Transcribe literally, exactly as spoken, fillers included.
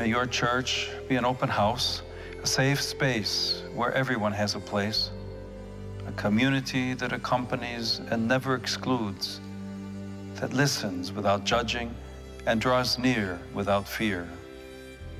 May your church be an open house, a safe space where everyone has a place, a community that accompanies and never excludes, that listens without judging and draws near without fear.